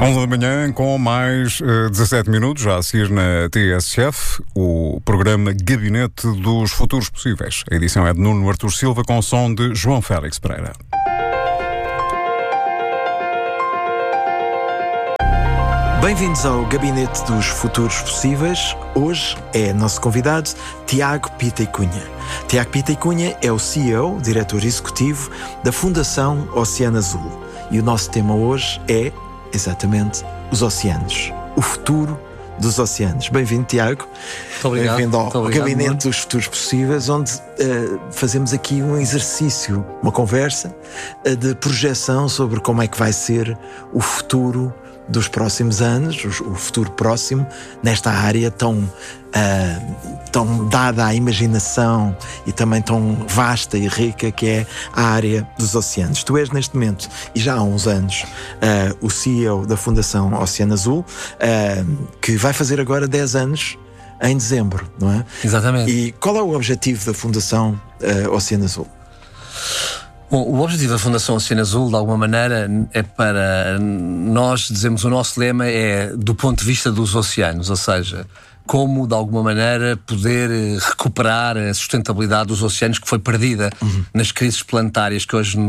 11 da manhã com mais 17 minutos, já a seguir na TSF, o programa Gabinete dos Futuros Possíveis. A edição é de Nuno Artur Silva com o som de João Félix Pereira. Bem-vindos ao Gabinete dos Futuros Possíveis. Hoje é nosso convidado Tiago Pita e Cunha. Tiago Pita e Cunha é o CEO, diretor executivo da Fundação Oceano Azul. E o nosso tema hoje é, exatamente, os oceanos. O futuro dos oceanos. Bem-vindo, Tiago. Muito obrigado. Bem-vindo ao Gabinete muito. dos Futuros Possíveis, onde fazemos aqui um exercício, uma conversa de projeção sobre como é que vai ser o futuro dos próximos anos, o futuro próximo, nesta área tão dada à imaginação e também tão vasta e rica que é a área dos oceanos. Tu és neste momento, e já há uns anos, o CEO da Fundação Oceano Azul, que vai fazer agora 10 anos em dezembro, não é? Exatamente. E qual é o objetivo da Fundação Oceano Azul? Bom, o objetivo da Fundação Oceano Azul, de alguma maneira, é para nós dizemos, o nosso lema é do ponto de vista dos oceanos, ou seja, como de alguma maneira poder recuperar a sustentabilidade dos oceanos que foi perdida nas crises planetárias que hoje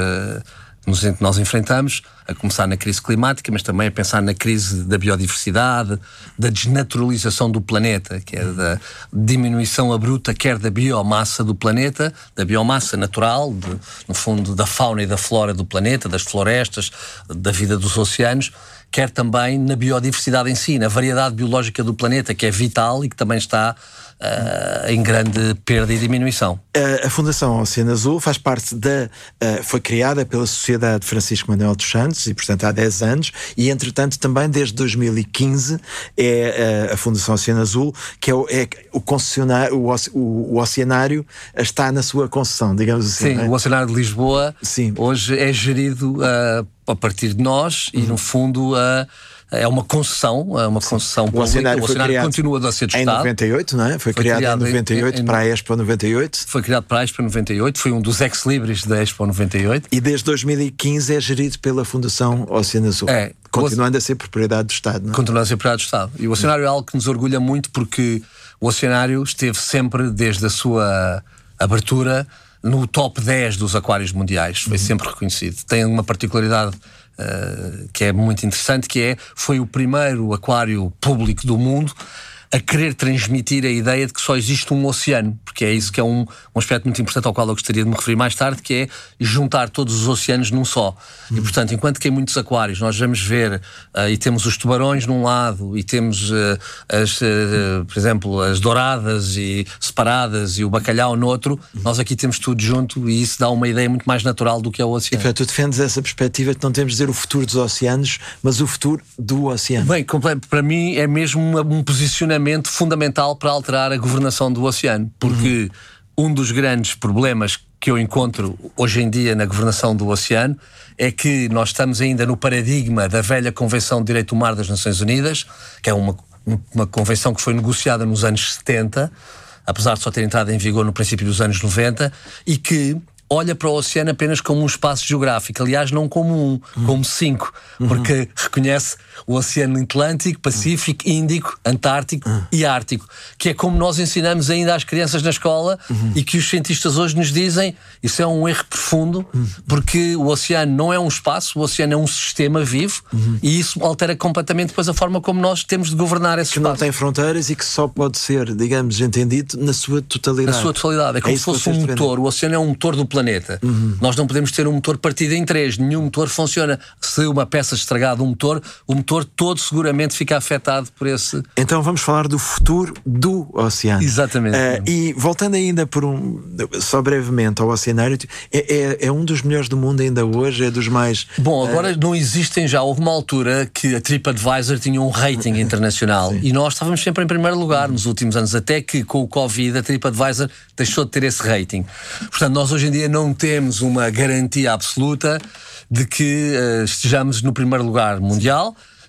nós enfrentamos, a começar na crise climática, mas também a pensar na crise da biodiversidade, da desnaturalização do planeta, que é da diminuição abrupta, quer da biomassa do planeta, da biomassa natural, no fundo da fauna e da flora do planeta, das florestas, da vida dos oceanos, quer também na biodiversidade em si, na variedade biológica do planeta, que é vital e que também está em grande perda e diminuição. A Fundação Oceano Azul faz parte foi criada pela Sociedade Francisco Manuel dos Santos e, portanto, há 10 anos, e entretanto também desde 2015 é a Fundação Oceano Azul que é o concessionário, o oceanário está na sua concessão, digamos assim. Sim, o Oceanário de Lisboa. Sim. Hoje é gerido a partir de nós e, no fundo, é uma concessão pública. O Oceanário continua a ser do em Estado. 98, não é? Foi criado em 98 para a Expo 98. Foi criado para a Expo 98, foi um dos ex-libris da Expo 98. E desde 2015 é gerido pela Fundação Oceano Azul. Continuando a ser propriedade do Estado, não é? Continuando a ser propriedade do Estado. E o Oceanário é algo que nos orgulha muito porque o Oceanário esteve sempre, desde a sua abertura, no top 10 dos aquários mundiais. Foi sempre reconhecido. Tem uma particularidade que é muito interessante, que foi o primeiro aquário público do mundo a querer transmitir a ideia de que só existe um oceano, porque é isso que é um aspecto muito importante ao qual eu gostaria de me referir mais tarde, que é juntar todos os oceanos num só. E, portanto, enquanto que em muitos aquários nós vamos ver e temos os tubarões num lado e temos, por exemplo, as douradas e separadas e o bacalhau no outro, nós aqui temos tudo junto e isso dá uma ideia muito mais natural do que é o oceano. E, portanto, tu defendes essa perspectiva de não temos de dizer o futuro dos oceanos, mas o futuro do oceano. Bem, para mim é mesmo um posicionamento fundamental para alterar a governação do oceano, porque um dos grandes problemas que eu encontro hoje em dia na governação do oceano é que nós estamos ainda no paradigma da velha Convenção de Direito do Mar das Nações Unidas, que é uma convenção que foi negociada nos anos 70, apesar de só ter entrado em vigor no princípio dos anos 90, e que olha para o oceano apenas como um espaço geográfico, aliás não como como 5, porque reconhece o Oceano Atlântico, Pacífico, Índico, Antártico e Ártico, que é como nós ensinamos ainda às crianças na escola e que os cientistas hoje nos dizem, isso é um erro profundo, porque o oceano não é um espaço, o oceano é um sistema vivo e isso altera completamente depois a forma como nós temos de governar esse espaço. espaço. Que não tem fronteiras e que só pode ser, digamos, entendido na sua totalidade. Na sua totalidade, é como se fosse um motor, o oceano é um motor do planeta. Nós não podemos ter um motor partido em 3, nenhum motor funciona. Se uma peça estragada o motor todo seguramente fica afetado por esse... Então vamos falar do futuro do oceano. Exatamente. E voltando ainda só brevemente ao oceanário, é um dos melhores do mundo ainda hoje, é dos mais... Bom, agora não existem já, houve uma altura que a TripAdvisor tinha um rating internacional e nós estávamos sempre em primeiro lugar nos últimos anos, até que com o Covid a TripAdvisor deixou de ter esse rating. Portanto, nós hoje em dia não temos uma garantia absoluta de que estejamos no primeiro lugar mundial,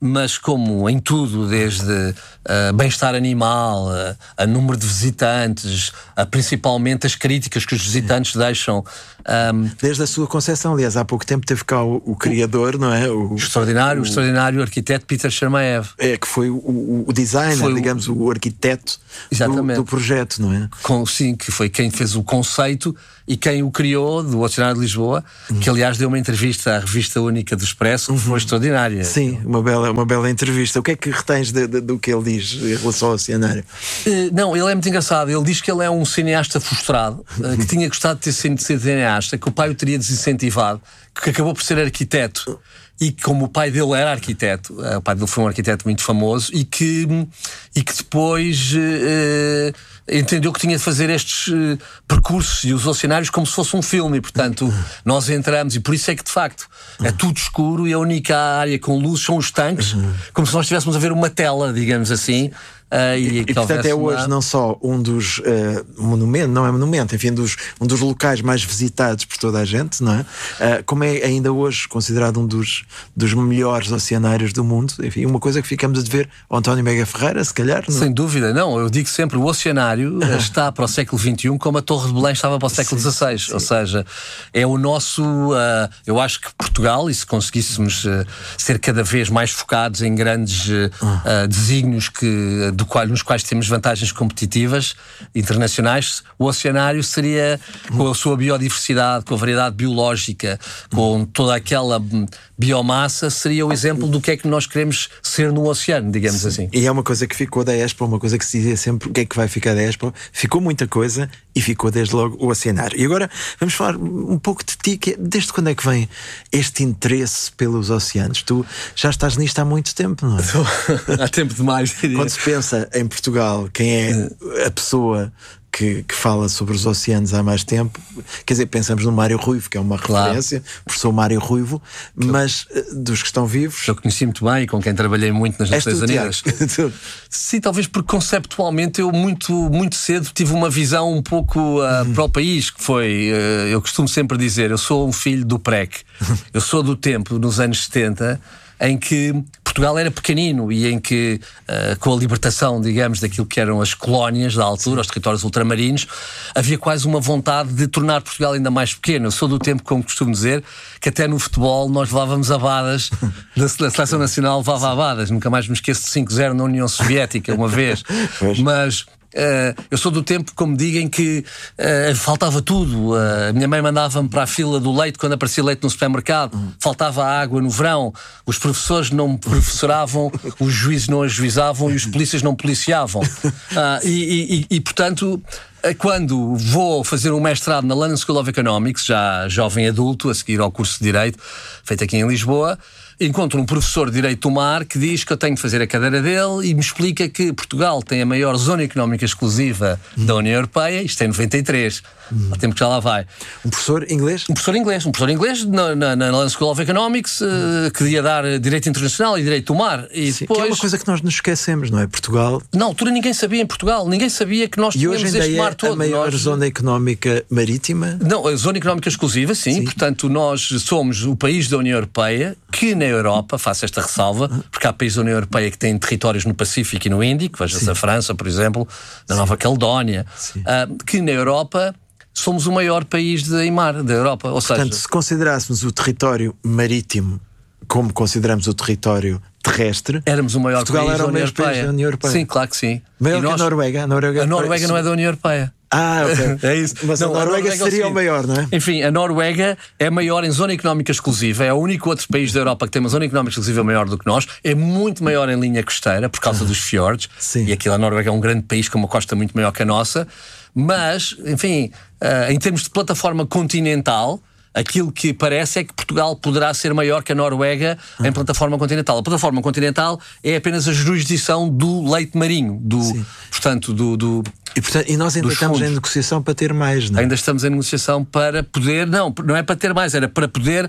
mas como em tudo, desde bem-estar animal, a número de visitantes, principalmente as críticas que os visitantes deixam. Desde a sua concepção, aliás, há pouco tempo teve cá o criador, não é? O extraordinário arquiteto Peter Chermayeff. Que foi o designer, digamos, o arquiteto do projeto, não é? Sim, que foi quem fez o conceito e quem o criou, do Oceanário de Lisboa, que aliás deu uma entrevista à Revista Única do Expresso, que foi extraordinária. Sim, uma bela entrevista. O que é que retens do que ele diz em relação ao Oceanário? Não, ele é muito engraçado. Ele diz que ele é um cineasta frustrado, que tinha gostado de ser cineasta, que o pai o teria desincentivado, que acabou por ser arquiteto. E como o pai dele era arquiteto, o pai dele foi um arquiteto muito famoso, e que depois entendeu que tinha de fazer estes percursos e os oceanários como se fosse um filme, e portanto nós entramos, e por isso é que de facto é tudo escuro e a única área com luz são os tanques, como se nós estivéssemos a ver uma tela, digamos assim. E portanto é hoje não só um dos monumentos, não é monumento, enfim, um dos locais mais visitados por toda a gente, não é? Como é ainda hoje considerado um dos melhores oceanários do mundo, enfim, uma coisa que ficamos a dever ao António Mega Ferreira, se calhar, não? Sem dúvida, não, eu digo sempre, o oceanário está para o século XXI como a Torre de Belém estava para o século XVI, ou seja, é o nosso, eu acho que Portugal, e se conseguíssemos ser cada vez mais focados em grandes desígnios nos quais temos vantagens competitivas internacionais, o oceanário seria, com a sua biodiversidade, com a variedade biológica, com toda aquela biomassa, seria o exemplo do que é que nós queremos ser no oceano, digamos assim. E é uma coisa que ficou da Expo, uma coisa que se dizia sempre, o que é que vai ficar da Expo? Ficou muita coisa e ficou desde logo o oceanário. E agora vamos falar um pouco de ti, desde quando é que vem este interesse pelos oceanos? Tu já estás nisto há muito tempo, não é? Há tempo demais, diria. Quando se pensa em Portugal, quem é a pessoa que fala sobre os oceanos há mais tempo, quer dizer, pensamos no Mário Ruivo, que é uma referência, professor Mário Ruivo, mas dos que estão vivos... Eu conheci muito bem e com quem trabalhei muito nas Nações Unidas. Sim, talvez porque conceptualmente eu muito cedo tive uma visão um pouco para o país, que foi, eu costumo sempre dizer, eu sou um filho do PREC, eu sou do tempo, nos anos 70, em que Portugal era pequenino e em que, com a libertação, digamos, daquilo que eram as colónias da altura, os territórios ultramarinos, havia quase uma vontade de tornar Portugal ainda mais pequeno. Eu sou do tempo, como costumo dizer, que até no futebol nós levávamos abadas, da Seleção Nacional levava abadas. Nunca mais me esqueço de 5-0 na União Soviética, uma vez. Mas... eu sou do tempo, como digo, em que faltava tudo. A minha mãe mandava-me para a fila do leite quando aparecia leite no supermercado, faltava água no verão, os professores não professoravam, os juízes não ajuizavam e os polícias não policiavam. Portanto, quando vou fazer um mestrado na London School of Economics, já jovem adulto, a seguir ao curso de Direito, feito aqui em Lisboa, encontro um professor de Direito do Mar que diz que eu tenho de fazer a cadeira dele e me explica que Portugal tem a maior zona económica exclusiva da União Europeia, isto é 93, há tempo que já lá vai. Um professor inglês? Um professor inglês na London School of Economics, que ia dar Direito Internacional e Direito do Mar. E sim, depois... que é uma coisa que nós nos esquecemos, não é? Portugal... Na altura ninguém sabia em Portugal, ninguém sabia que nós tínhamos este mar todo. E hoje ainda é a maior zona económica marítima? Não, a zona económica exclusiva, sim. Portanto, nós somos o país da União Europeia que na Europa, faço esta ressalva, porque há países da União Europeia que têm territórios no Pacífico e no Índico, veja-se a França, por exemplo, na Nova Caledónia, que na Europa somos o maior país de mar da Europa. Ou portanto, seja, se considerássemos o território marítimo como consideramos o território terrestre, éramos o maior Portugal país era da o maior país da União Europeia. Sim, claro que sim. Maior que a Noruega. A Noruega não é da União Europeia. Ah, ok. É isso. Mas não, a Noruega seria o maior, não é? Enfim, a Noruega é maior em zona económica exclusiva, é o único outro país da Europa que tem uma zona económica exclusiva maior do que nós, é muito maior em linha costeira por causa dos fiordes, e aquilo, a Noruega é um grande país com uma costa muito maior que a nossa, mas, enfim, em termos de plataforma continental, aquilo que parece é que Portugal poderá ser maior que a Noruega em plataforma continental. A plataforma continental é apenas a jurisdição do leite marinho, portanto, E nós ainda estamos em negociação para ter mais, não é? Ainda estamos em negociação para poder... Não é para ter mais, era para poder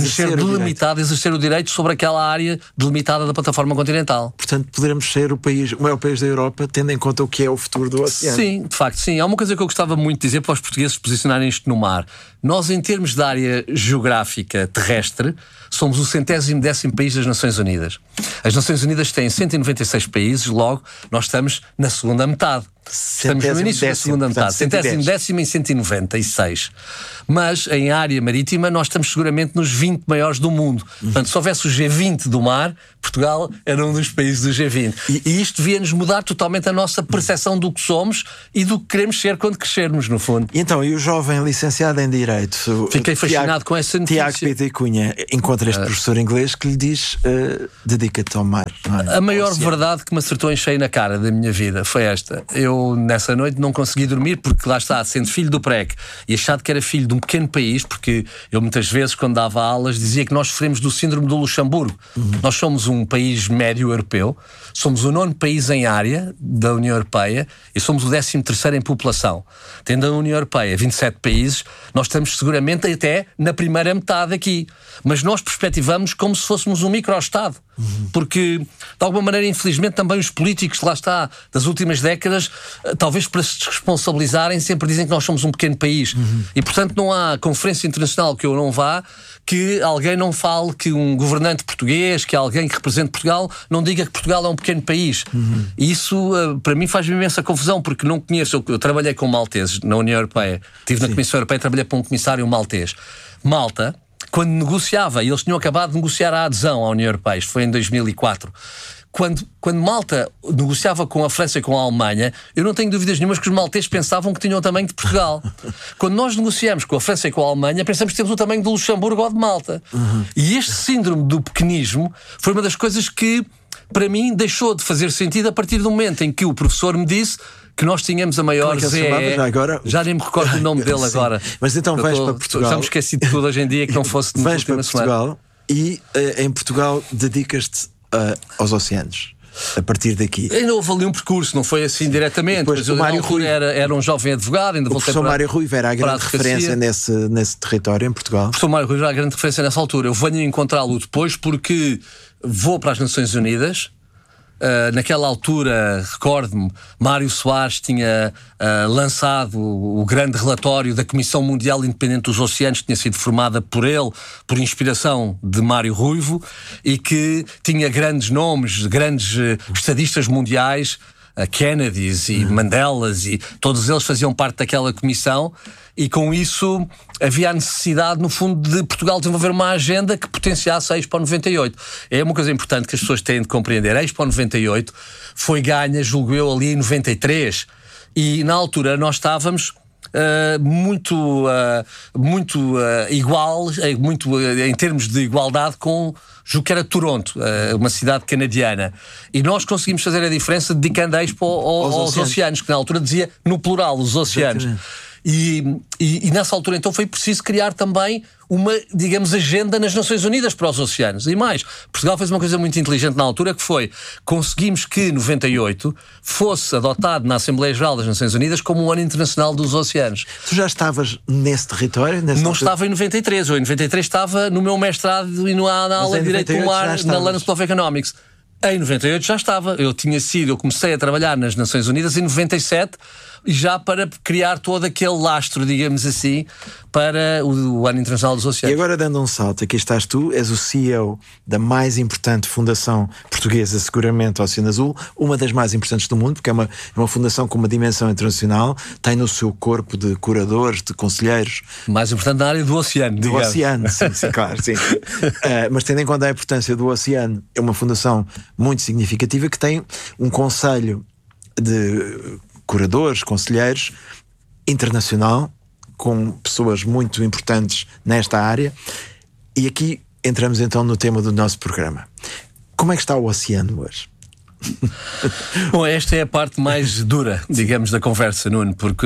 exercer o direito sobre aquela área delimitada da plataforma continental. Portanto, poderemos ser o maior país da Europa, tendo em conta o que é o futuro do oceano. Sim, de facto, sim. Há uma coisa que eu gostava muito de dizer para os portugueses posicionarem isto no mar. Nós, em termos de área geográfica terrestre, somos o 110º país das Nações Unidas. As Nações Unidas têm 196 países, logo nós estamos na segunda metade. Estamos no início da segunda metade, 110º em 196. Mas em área marítima nós estamos seguramente nos 20 maiores do mundo. Portanto, se houvesse o G20 do mar, Portugal era um dos países do G20. E isto devia-nos mudar totalmente a nossa percepção do que somos e do que queremos ser quando crescermos, no fundo. E então, e o jovem licenciado em Direito? Fiquei fascinado com essa notícia. Tiago Pita Cunha encontra este professor inglês que lhe diz: dedica-te ao mar. A maior verdade que me acertou em cheio na cara da minha vida foi esta. Eu, nessa noite, não consegui dormir porque, lá está, sendo filho do PREC e achado que era filho de um pequeno país, porque eu muitas vezes, quando dava aulas, dizia que nós sofremos do síndrome do Luxemburgo. Nós somos um país médio europeu, somos o 9º país em área da União Europeia e somos o 13º em população. Tendo a União Europeia 27 países, nós estamos seguramente até na primeira metade aqui. Mas nós perspectivamos como se fôssemos um micro-estado. Porque, de alguma maneira, infelizmente, também os políticos, lá está, das últimas décadas, talvez para se desresponsabilizarem, sempre dizem que nós somos um pequeno país. E, portanto, não há conferência internacional que eu não vá que alguém não fale, que um governante português, que alguém que represente Portugal, não diga que Portugal é um pequeno país. E isso, para mim, faz-me imensa confusão, porque não conheço. Eu trabalhei com malteses na União Europeia. Estive na Comissão Europeia e trabalhei para um comissário maltês. Malta, quando negociava, e eles tinham acabado de negociar a adesão à União Europeia, isto foi em 2004, quando Malta negociava com a França e com a Alemanha, eu não tenho dúvidas nenhumas que os malteses pensavam que tinham o tamanho de Portugal. Quando nós negociamos com a França e com a Alemanha, pensamos que temos o tamanho de Luxemburgo ou de Malta. E este síndrome do pequenismo foi uma das coisas que, para mim, deixou de fazer sentido a partir do momento em que o professor me disse que nós tínhamos a maior ZE. Já nem me recordo o nome dele agora. Mas então vais para Portugal. Já me esqueci de tudo hoje em dia, que não fosse de vais para Portugal e em Portugal dedicas-te aos oceanos. A partir daqui. Ainda houve ali um percurso, não foi assim diretamente. Depois, mas o Mário Rui era um jovem advogado. Ainda o professor Mário Rui era a grande referência nesse território em Portugal. O professor Mário Rui era a grande referência nessa altura. Eu venho encontrá-lo depois porque vou para as Nações Unidas. Naquela altura, recordo-me, Mário Soares tinha lançado o grande relatório da Comissão Mundial Independente dos Oceanos, que tinha sido formada por ele, por inspiração de Mário Ruivo, e que tinha grandes nomes, grandes estadistas mundiais, Kennedys e Mandelas, e todos eles faziam parte daquela comissão. E com isso havia a necessidade, no fundo, de Portugal desenvolver uma agenda que potenciasse a Expo 98. É uma coisa importante que as pessoas têm de compreender. A Expo 98 foi ganha, julgo eu, ali em 93. E na altura nós estávamos muito em termos de igualdade com, julgo que era Toronto, uma cidade canadiana. E nós conseguimos fazer a diferença dedicando a Expo aos oceanos, que na altura dizia no plural, os oceanos. E nessa altura então foi preciso criar também uma, digamos, agenda nas Nações Unidas para os oceanos. E mais, Portugal fez uma coisa muito inteligente na altura, que foi, conseguimos que 98 fosse adotado na Assembleia Geral das Nações Unidas como um ano internacional dos oceanos. Tu já estavas nesse território? Não estava em 93. Eu em 93 estava no meu mestrado e na aula de Direito do Mar na London School of Economics. Em 98 já estava. Eu comecei a trabalhar nas Nações Unidas em 97, já para criar todo aquele lastro, digamos assim, para o Ano Internacional dos Oceanos. E agora, dando um salto, aqui estás tu, és o CEO da mais importante fundação portuguesa, seguramente, Oceano Azul, uma das mais importantes do mundo, porque é uma fundação com uma dimensão internacional, tem no seu corpo de curadores, de conselheiros. Mais importante na área do oceano, digamos. Do oceano, sim, claro, sim. Mas tendo em conta a importância do oceano, é uma fundação muito significativa que tem um conselho de curadores, conselheiros, internacional, com pessoas muito importantes nesta área. E aqui entramos então no tema do nosso programa. Como é que está o oceano hoje? Bom, esta é a parte mais dura, digamos, da conversa, Nuno, porque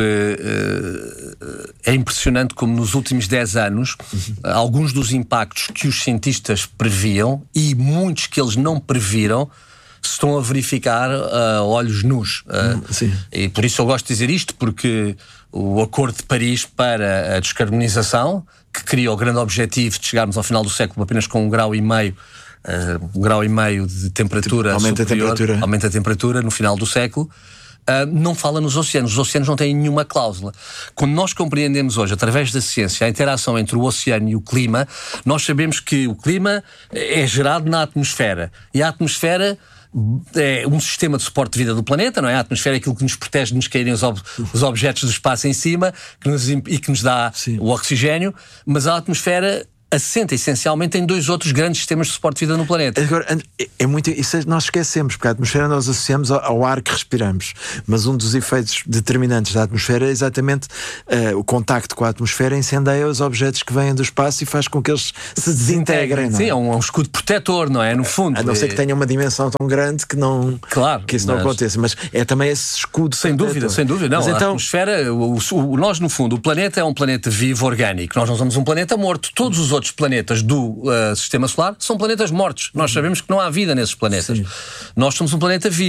é impressionante como nos últimos 10 anos alguns dos impactos que os cientistas previam e muitos que eles não previram se estão a verificar a olhos nus. Sim. E por isso eu gosto de dizer isto, porque o Acordo de Paris para a descarbonização, que cria o grande objetivo de chegarmos ao final do século apenas com 1,5 grau de temperatura aumenta a temperatura no final do século, não fala nos oceanos. Os oceanos não têm nenhuma cláusula. Quando nós compreendemos hoje, através da ciência, a interação entre o oceano e o clima, nós sabemos que o clima é gerado na atmosfera. E a atmosfera é um sistema de suporte de vida do planeta, não é? A atmosfera é aquilo que nos protege de nos caírem os objetos do espaço em cima e que nos dá o oxigênio, mas a atmosfera assenta essencialmente em 2 outros grandes sistemas de suporte de vida no planeta. Agora, é muito, isso nós esquecemos, porque a atmosfera nós associamos ao ar que respiramos, mas um dos efeitos determinantes da atmosfera é exatamente o contacto com a atmosfera incendeia os objetos que vêm do espaço e faz com que eles se desintegrem. Sim, é um escudo protetor, não é? No fundo. A não ser que tenha uma dimensão tão grande que não, que isso não aconteça, mas é também esse escudo. Sem dúvida. Não, mas então, a atmosfera, nós no fundo, o planeta é um planeta vivo, orgânico. Nós não somos um planeta morto. Todos os outros planetas do sistema solar são planetas mortos. Nós sabemos que não há vida nesses planetas. Sim. Nós somos um planeta vivo.